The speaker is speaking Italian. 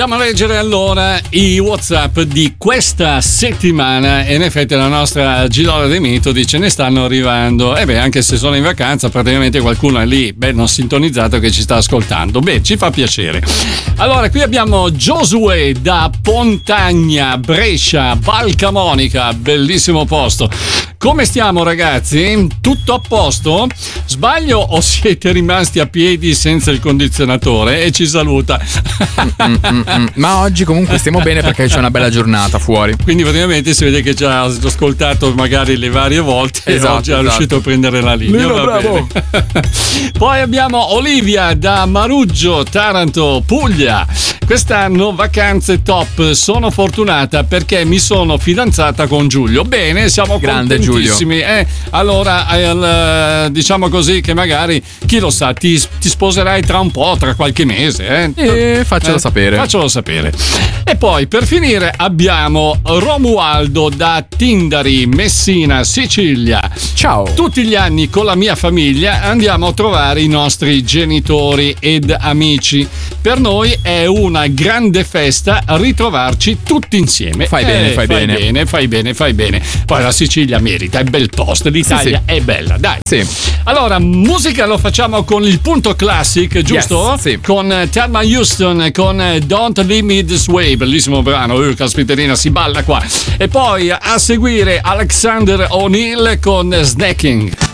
Andiamo a leggere allora i WhatsApp di questa settimana e in effetti la nostra Gilola De Mito dice ne stanno arrivando. Anche se sono in vacanza praticamente qualcuno è lì, non sintonizzato, che ci sta ascoltando. Ci fa piacere. Allora, qui abbiamo Josué da Pontagna, Brescia, Val Camonica, bellissimo posto. Come stiamo ragazzi? Tutto a posto? Sbaglio o siete rimasti a piedi senza il condizionatore? E ci saluta. Ma oggi comunque stiamo bene perché c'è una bella giornata fuori. Quindi praticamente si vede che ci ha ascoltato magari le varie volte e oggi è riuscito a prendere la linea. Bravo. Poi abbiamo Olivia da Maruggio, Taranto, Puglia. Quest'anno vacanze top, sono fortunata perché mi sono fidanzata con Giulio. Bene, siamo grande contentissimi. Giulio. Allora, diciamo così che magari, chi lo sa, ti sposerai tra un po', tra qualche mese. Faccelo sapere. E poi per finire abbiamo Romualdo da Tindari, Messina, Sicilia. Ciao. Tutti gli anni con la mia famiglia andiamo a trovare i nostri genitori ed amici. Per noi è una grande festa ritrovarci tutti insieme. Fai bene. Poi la Sicilia merita, è bel posto, l'Italia è bella, dai. Sì. Allora, musica lo facciamo con il punto classic, giusto? Yes, sì. Con Thelma Houston, con Don't Leave Me This Way, bellissimo brano, caspiterina, si balla qua. E poi a seguire Alexander O'Neill con Snacking.